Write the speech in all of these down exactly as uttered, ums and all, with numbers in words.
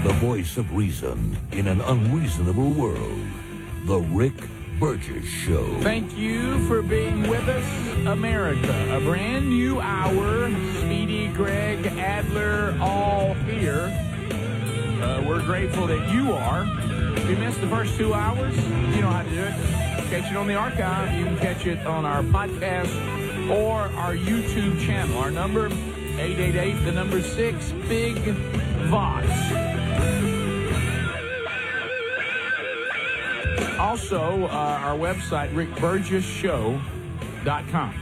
the voice of reason in an unreasonable world. The Rick Burgess Show. Thank you for being with us, America. A brand new hour. Speedy, Greg, Adler, all here. Uh, we're grateful that you are. If you missed the first two hours, you know how to do it. Catch it on the archive. You can catch it on our podcast or our YouTube channel. Our number, eight eight eight, the number six, Big Vox. Also, uh, our website, rick burgess show dot com.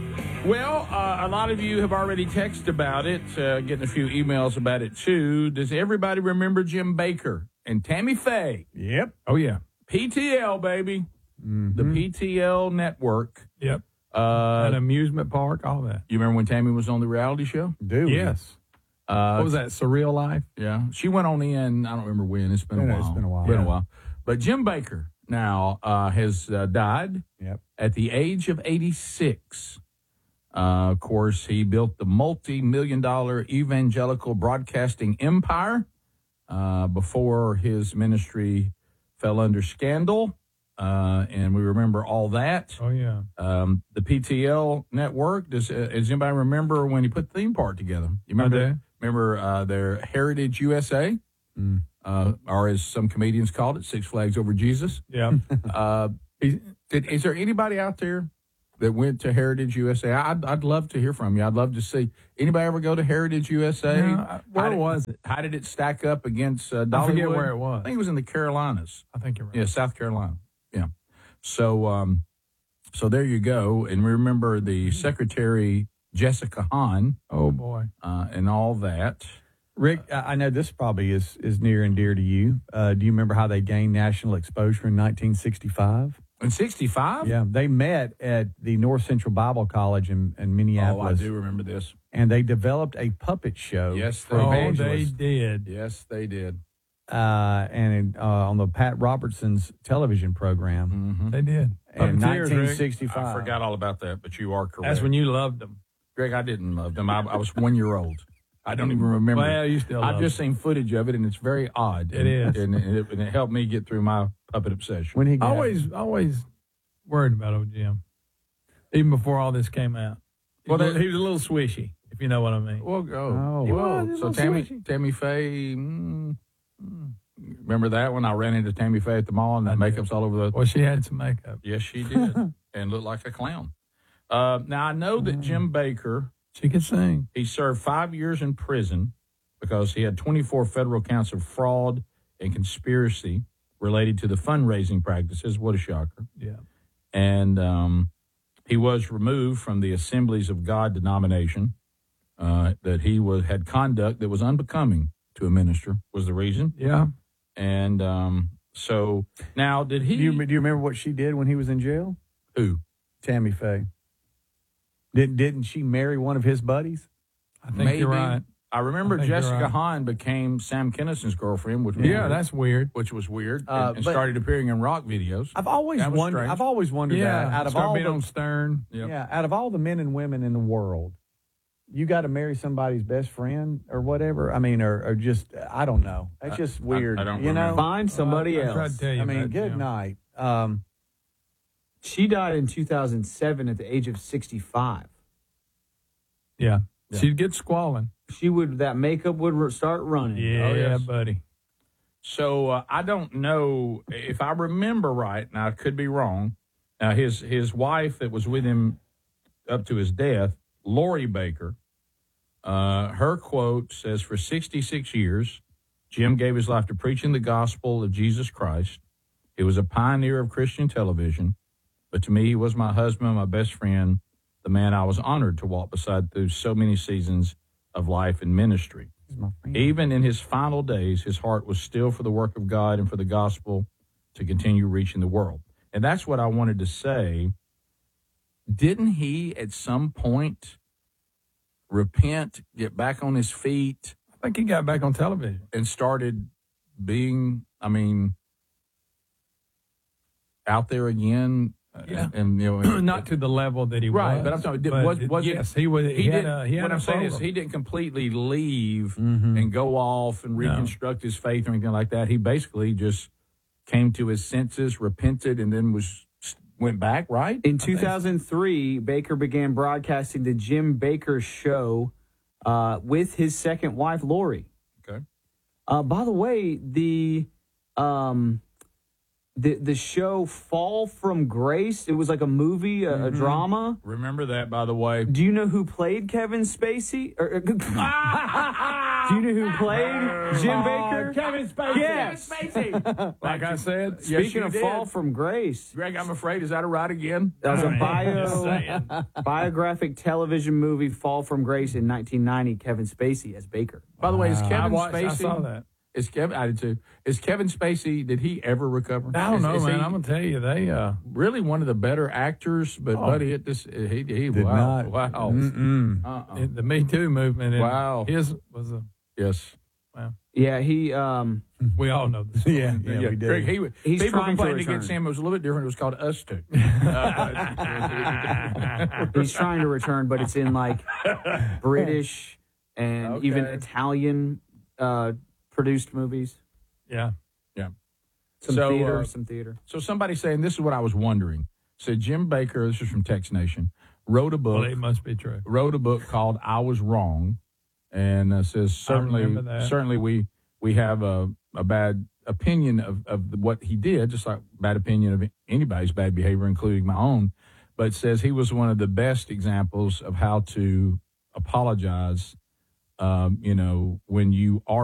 Well, uh, a lot of you have already texted about it, uh, getting a few emails about it, too. Does everybody remember Jim Baker and Tammy Faye? Yep. Oh, yeah. P T L, baby. Mm-hmm. The P T L network. Yep. Uh, An amusement park, all that. You remember when Tammy was on the reality show? Do we? Yes. Uh, what was that, Surreal Life? Yeah. She went on in, I don't remember when. It's been a Yeah, while. it's been a while. Been Yeah. a while. But Jim Baker now uh, has uh, died Yep. at the age of eighty-six. Uh, of course, he built the multi-million dollar evangelical broadcasting empire uh, before his ministry fell under scandal. Uh, and we remember all that. Oh, yeah. Um, the P T L network, does, uh, does anybody remember when he put the theme park together? You remember, I do. remember uh, their Heritage U S A? Mm. Uh, or as some comedians called it, Six Flags Over Jesus. Yeah. uh, is, did, is there anybody out there that went to Heritage U S A? I'd, I'd love to hear from you. I'd love to see. Anybody ever go to Heritage U S A? No, where how did, was it? How did it stack up against uh, Dollywood? I forget where it was. I think it was in the Carolinas. I think you're right. Yeah, South Carolina. Yeah. So, um, so there you go. And remember the Secretary Jessica Hahn. Oh, boy. Uh, and all that. Rick, I know this probably is, is near and dear to you. Uh, do you remember how they gained national exposure in nineteen sixty-five? In sixty-five? Yeah, they met at the North Central Bible College in, in Oh, I Minneapolis. do remember this. And they developed a puppet show. Yes, for they Oh, evangelists. they did. Yes, they did. Uh, and uh, on the Pat Robertson's television program Mm-hmm. They did. in Puppeteers, Rick. nineteen sixty-five. I forgot all about that, but you are correct. That's when you loved them. Greg, I didn't love them. I, I was one year old. I don't even remember. Well, you still I've love just them. seen footage of it, and it's very odd. It and, is. and, and, it, and it helped me get through my puppet obsession. When he I got, always, always worried about old Jim, even before all this came out. He, Well, was, that- he was a little swishy, if you know what I mean. Well, go. Oh. He well, was, he so was Tammy, swishy. Tammy Faye. Mm, mm. Remember that when I ran into Tammy Faye at the mall and I the do. makeup's all over the. Well, she had some makeup. Yes, she did, and looked like a clown. Uh, now I know that Jim Baker. She could sing. He served five years in prison because he had twenty-four federal counts of fraud and conspiracy related to the fundraising practices. What a shocker. Yeah. And um, he was removed from the Assemblies of God denomination, uh, that he was had conduct that was unbecoming to a minister, was the reason. Yeah. And um, so now did he... do you, do you remember what she did when he was in jail? Who? Tammy Faye. Didn't, didn't she marry one of his buddies? I think you're right. I remember I think you're Jessica right. Hahn became Sam Kinnison's girlfriend, which was Yeah, weird, that's weird. which was weird, Uh, and, and but- started appearing in rock videos. I've always That was wondered. strange. I've always wondered Yeah. that out of Start all being the on Stern. Yep. yeah, out of all the men and women in the world, you got to marry somebody's best friend or whatever. I mean, or, or just I don't know. That's just I- weird. I don't you know. remember. Find somebody I, I else. tried to tell you I mean, about good Jim. night. Um, She died in two thousand seven at the age of sixty-five. Yeah. Yeah. She'd get squalling. She would, that makeup would r- start running. Yeah, Oh, yes. buddy. So uh, I don't know if I remember right. Now I could be wrong. Now his his wife that was with him up to his death, Lori Baker. Uh, her quote says, "For sixty-six years, Jim gave his life to preaching the gospel of Jesus Christ. He was a pioneer of Christian television, but to me, he was my husband, my best friend, the man I was honored to walk beside through so many seasons of life and ministry. he's my friend. Even in his final days, his heart was still for the work of God and for the gospel to continue reaching the world." And that's what I wanted to say. Didn't he at some point repent, get back on his feet, I think he got back on television. and started being, I mean, out there again Yeah. and you know, Not to the level that he right. was. But I'm talking. Did, but was, it- was it- yes, he was. He, He, had didn't. a. He had what a I'm saying is, program. he didn't completely leave Mhm. and go off and No. reconstruct his faith or anything like that. He basically just came to his senses, repented, and then was went back. Right. In two thousand three, Baker began broadcasting the Jim Baker Show uh, with his second wife, Lori. Okay. Uh, by the way, the um, the the show Fall from Grace, it was like a movie, a, a drama. Remember that, by the way. Do you know who played Kevin Spacey? Or, or- do you know who played Jim Baker? Kevin Spacey. Yes. Like I said, Speaking yes, you of did. Fall from Grace, Greg, I'm afraid, is that a right again? that was a Just saying. bio biographic television movie, Fall from Grace, in nineteen ninety. Kevin Spacey as Baker. By the way, is I Kevin watched. Spacey? I saw that. Is Kevin? I did too. Is Kevin Spacey? Did he ever recover? I don't Is- know, is man. he I'm gonna tell you, they. uh really one of the better actors, but Oh. buddy, it this he he Did wow not. wow Mm-mm. uh-uh. it- the Me Too movement. And Wow. His was a. yes Yeah, he um We all know this. Yeah, yeah, we did. Greg, he He's people trying to complained return. against him. It was a little bit different. It was called Us Two. he's trying to return, but it's in like British and even Okay. Italian uh, produced movies. Yeah. Some So, theater, uh, some theater. So somebody saying this is what I was wondering. Said Jim Baker. This is from Tex Nation. Wrote a book. Well, it must be true. wrote a book called "I Was Wrong," and uh, says certainly, remember that. certainly we we have a, a bad opinion of, of what he did, just like bad opinion of anybody's bad behavior, including my own. But says he was one of the best examples of how to apologize. Um, you know, when you are